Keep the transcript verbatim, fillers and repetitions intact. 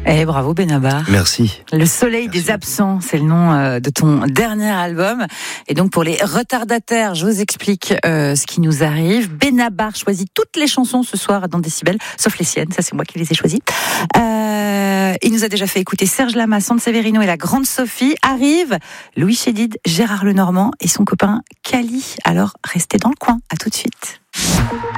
Eh, bravo Benabar. Merci. Le soleil Merci. des absents, c'est le nom euh, de ton dernier album. Et donc pour les retardataires, je vous explique euh, ce qui nous arrive. Benabar choisit toutes les chansons ce soir dans Décibel, sauf les siennes, ça c'est moi qui les ai choisies. Euh, il nous a déjà fait écouter Serge Lama, Sante Severino et la Grande Sophie. Arrive Louis Chédid, Gérard Lenormand et son copain Cali. Alors restez dans le coin, à tout de suite.